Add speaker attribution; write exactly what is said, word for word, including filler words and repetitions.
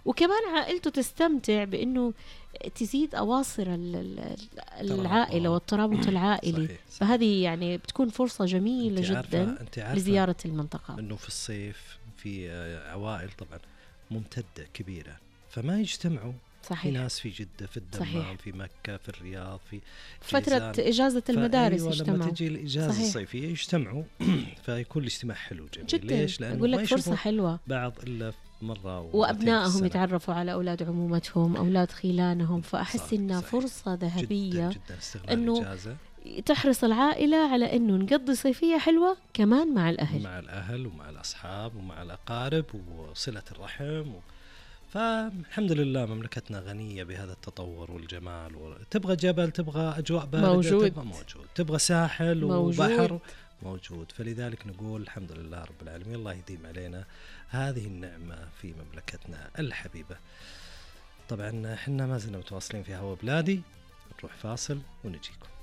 Speaker 1: وكمان عائلته تستمتع بأنه تزيد أواصر العائلة والترابط العائلي.
Speaker 2: صحيح.
Speaker 1: فهذه يعني بتكون فرصة جميلة
Speaker 2: انت
Speaker 1: جدا
Speaker 2: عارفة انت عارفة
Speaker 1: لزيارة المنطقة.
Speaker 2: أنه في الصيف في عوائل طبعا ممتدة كبيرة فما يجتمعوا.
Speaker 1: صحيح.
Speaker 2: في ناس في جدة، في الدمام،
Speaker 1: صحيح.
Speaker 2: في مكة، في الرياض، في
Speaker 1: فترة إجازة المدارس يجتمعوا.
Speaker 2: لما تجي الإجازة الصيفية يجتمعوا فيكون الاجتماع حلو جميل.
Speaker 1: جدا.
Speaker 2: ليش؟ لأنه
Speaker 1: أقول لك فرصة حلوة
Speaker 2: بعض إلا مرة
Speaker 1: وأبنائهم يتعرفوا على أولاد عمومتهم، أولاد خيلانهم. فأحس إنها فرصة ذهبية
Speaker 2: جدا جدا
Speaker 1: إنه
Speaker 2: الإجازة.
Speaker 1: تحرص العائلة على إنه نقضي صيفية حلوة كمان مع الأهل،
Speaker 2: مع الأهل ومع الأصحاب ومع الأقارب وصلة الرحم و... فالحمد لله مملكتنا غنية بهذا التطور والجمال و... تبغى جبل، تبغى أجواء باردة،
Speaker 1: موجود.
Speaker 2: تبغى موجود، تبغى ساحل
Speaker 1: موجود.
Speaker 2: وبحر موجود. فلذلك نقول الحمد لله رب العالمين، الله يديم علينا هذه النعمة في مملكتنا الحبيبة. طبعا احنا ما زلنا متواصلين في هوا بلادي، نروح فاصل ونجيكم.